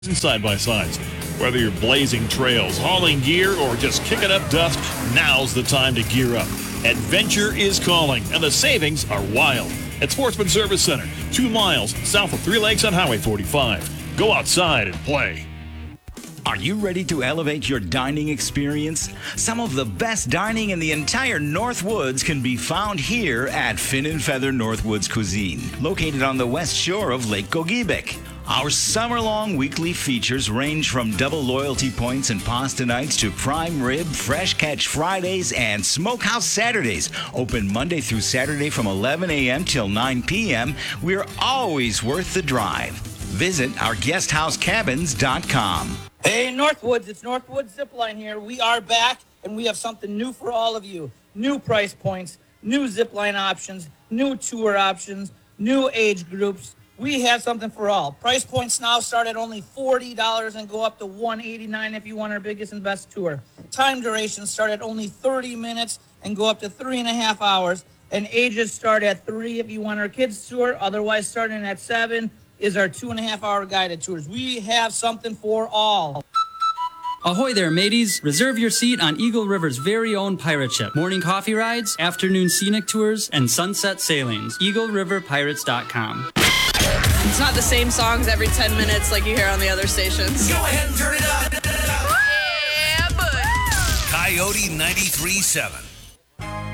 side-by-sides. Whether you're blazing trails, hauling gear, or just kicking up dust, now's the time to gear up. Adventure is calling, and the savings are wild. At Sportsman Service Center, 2 miles south of Three Lakes on Highway 45. Go outside and play. Are you ready to elevate your dining experience? Some of the best dining in the entire Northwoods can be found here at Fin and Feather Northwoods Cuisine, located on the west shore of Lake Gogebic. Our summer-long weekly features range from double loyalty points and pasta nights to prime rib, fresh catch Fridays, and smokehouse Saturdays. Open Monday through Saturday from 11 a.m. till 9 p.m. We're always worth the drive. Visit ourguesthousecabins.com. Hey, Northwoods, it's Northwoods Zipline here. We are back, and we have something new for all of you. New price points, new zipline options, new tour options, new age groups. We have something for all. Price points now start at only $40 and go up to $189 if you want our biggest and best tour. Time durations start at only 30 minutes and go up to 3.5 hours. And ages start at 3 if you want our kids tour. Otherwise, starting at 7 is our 2.5-hour guided tours. We have something for all. Ahoy there, mateys. Reserve your seat on Eagle River's very own pirate ship. Morning coffee rides, afternoon scenic tours, and sunset sailings. EagleRiverPirates.com. It's not the same songs every 10 minutes like you hear on the other stations. Go ahead and turn it up. Yeah, buddy. Coyote 93.7.